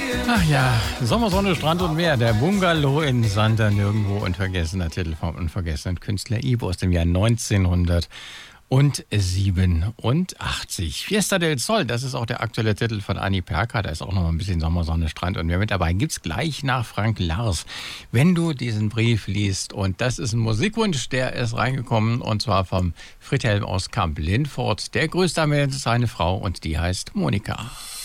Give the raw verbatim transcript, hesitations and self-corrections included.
Ach ja, Sommer, Sonne, Strand und Meer. Der Bungalow in Sander nirgendwo. Unvergessener Titel vom unvergessenen Künstler Ibo aus dem Jahr neunzehnhundertsiebenundachtzig. Fiesta del Sol, das ist auch der aktuelle Titel von Anni Perka. Da ist auch noch mal ein bisschen Sommer, Sonne, Strand und Meer mit dabei. Gibt's gleich nach Frank Lars, wenn du diesen Brief liest. Und das ist ein Musikwunsch, der ist reingekommen, und zwar vom Friedhelm aus Kamp-Lindfort. Der grüßt damit seine Frau und die heißt Monika.